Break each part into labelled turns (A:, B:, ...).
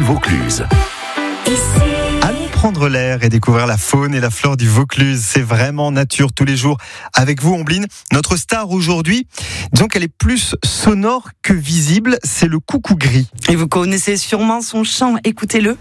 A: Vaucluse.
B: Allons prendre l'air et découvrir la faune et la flore du Vaucluse. C'est vraiment nature tous les jours. Avec vous, Ombline, notre star aujourd'hui, disons qu'elle est plus sonore que visible, c'est le coucou gris.
C: Et vous connaissez sûrement son chant, écoutez-le.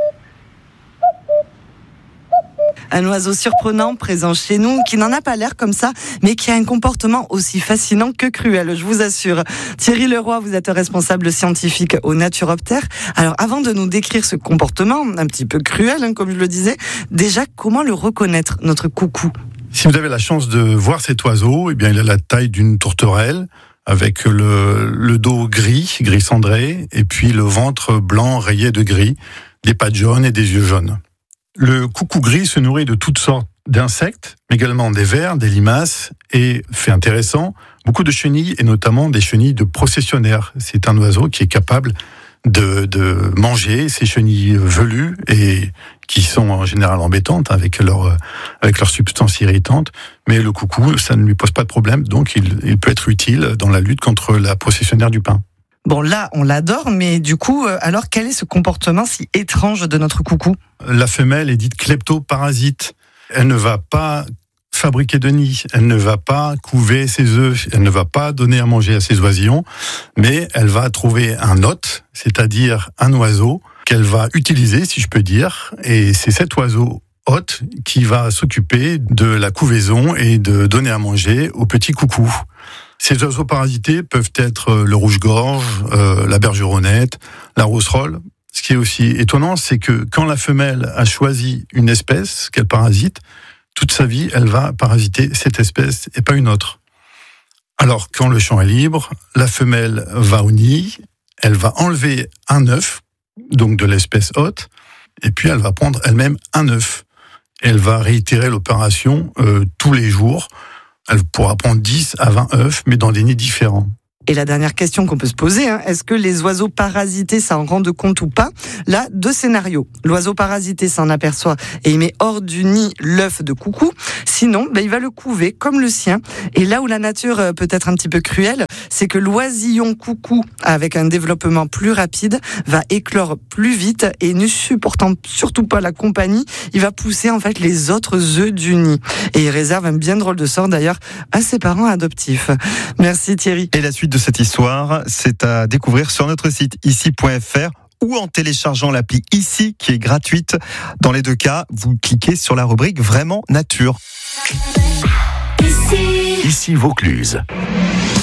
C: Un oiseau surprenant, présent chez nous, qui n'en a pas l'air comme ça, mais qui a un comportement aussi fascinant que cruel, je vous assure. Thierry Leroy, vous êtes responsable scientifique au Naturoptère. Alors, avant de nous décrire ce comportement, un petit peu cruel, comme je le disais, déjà, comment le reconnaître, notre coucou ?
D: Si vous avez la chance de voir cet oiseau, eh bien, il a la taille d'une tourterelle, avec le dos gris cendré, et puis le ventre blanc rayé de gris, des pattes jaunes et des yeux jaunes. Le coucou gris se nourrit de toutes sortes d'insectes, mais également des vers, des limaces et, fait intéressant, beaucoup de chenilles et notamment des chenilles de processionnaires. C'est un oiseau qui est capable de manger ces chenilles velues et qui sont en général embêtantes avec leur substance irritante. Mais le coucou, ça ne lui pose pas de problème, donc il peut être utile dans la lutte contre la processionnaire du pain.
C: Bon, là, on l'adore, mais du coup, alors quel est ce comportement si étrange de notre coucou ?
D: La femelle est dite kleptoparasite. Elle ne va pas fabriquer de nid, elle ne va pas couver ses œufs, elle ne va pas donner à manger à ses oisillons, mais elle va trouver un hôte, c'est-à-dire un oiseau qu'elle va utiliser, si je peux dire, et c'est cet oiseau hôte qui va s'occuper de la couvaison et de donner à manger aux petits coucous. Ces oiseaux parasités peuvent être le rouge-gorge, la bergeronnette, la rousserolle. Ce qui est aussi étonnant, c'est que quand la femelle a choisi une espèce qu'elle parasite, toute sa vie, elle va parasiter cette espèce et pas une autre. Alors, quand le champ est libre, la femelle va au nid, elle va enlever un œuf, donc de l'espèce hôte, et puis elle va prendre elle-même un œuf. Elle va réitérer l'opération tous les jours. Elle pourra prendre 10 à 20 œufs, mais dans des nids différents.
C: Et la dernière question qu'on peut se poser, est-ce que les oiseaux parasités s'en rendent compte ou pas ? Là, 2 scénarios. L'oiseau parasité s'en aperçoit et il met hors du nid l'œuf de coucou. Sinon, il va le couver comme le sien. Et là où la nature peut être un petit peu cruelle, c'est que l'oisillon coucou, avec un développement plus rapide, va éclore plus vite et ne supportant surtout pas la compagnie, il va pousser en fait les autres œufs du nid. Et il réserve un bien drôle de sort d'ailleurs à ses parents adoptifs. Merci Thierry.
B: Et la suite de cette histoire, c'est à découvrir sur notre site ici.fr ou en téléchargeant l'appli Ici qui est gratuite. Dans les 2 cas, vous cliquez sur la rubrique Vraiment Nature.
A: Ici Vaucluse.